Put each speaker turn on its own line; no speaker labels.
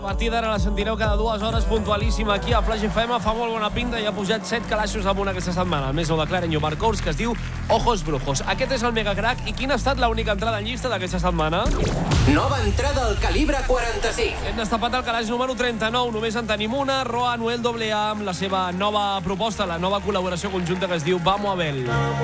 A partir d'ara la sentireu cada 2 hores puntualíssima aquí a Flash FM. Fa molt bona pinta i ha pujat 7 calaixos amunt aquesta setmana. A més, ho declaren Marcous, que es diu Ojos Brujos. Aquest és el megacrack. I quina ha estat l'única entrada en llista d'aquesta setmana?
Nova entrada al calibre 45.
Hem destapat el calaix número 39. Només en tenim una. Roa Anuel AA amb la seva nova proposta, la nova col·laboració conjunta que es diu Vamos a ver.